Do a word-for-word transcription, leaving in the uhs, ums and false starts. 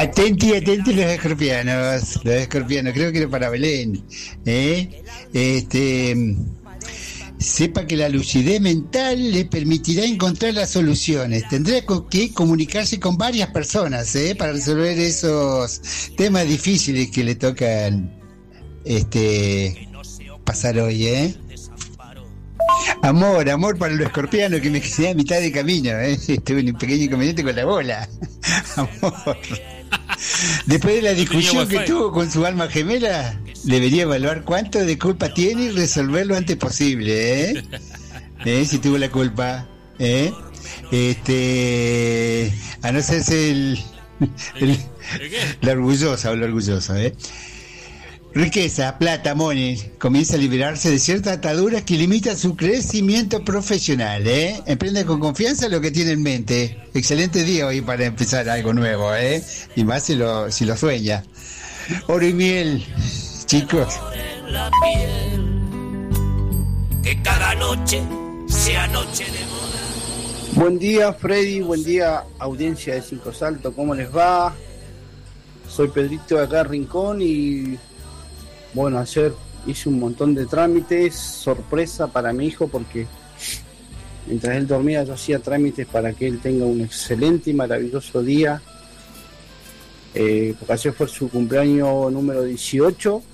Atenti, atenti los escorpianos, los escorpianos, creo que era para Belén. ¿eh? Este, sepa que la lucidez mental le permitirá encontrar las soluciones. Tendrá que comunicarse con varias personas ¿eh? para resolver esos temas difíciles que le tocan este, pasar hoy. ¿eh? Amor, amor para los escorpianos, que me quedé a mitad de camino. ¿eh? Tuve un pequeño inconveniente con la bola. Amor. Después de la discusión que tuvo con su alma gemela, debería evaluar cuánto de culpa tiene y resolver lo antes posible, ¿eh? ¿Eh? Si tuvo la culpa, ¿eh? Este, a no serse el, el, la orgullosa o el orgulloso, ¿eh? Riqueza, plata, money, comienza a liberarse de ciertas ataduras que limitan su crecimiento profesional, ¿eh? Emprende con confianza lo que tiene en mente. Excelente día hoy para empezar algo nuevo, ¿eh? Y más si lo, si lo sueña. Oro y miel, chicos. Que cada noche sea noche de boda. Buen día, Freddy, buen día, audiencia de Cinco Saltos, ¿cómo les va? Soy Pedrito de acá, Rincón, y... Bueno, ayer hice un montón de trámites, sorpresa para mi hijo, porque mientras él dormía yo hacía trámites para que él tenga un excelente y maravilloso día, eh, porque ayer fue su cumpleaños número dieciocho,